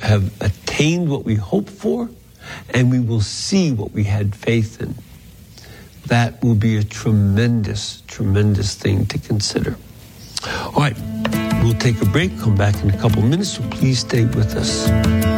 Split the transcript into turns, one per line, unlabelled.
have attained what we hoped for, and we will see what we had faith in. That will be a tremendous, tremendous thing to consider. All right, we'll take a break, come back in a couple minutes, so please stay with us.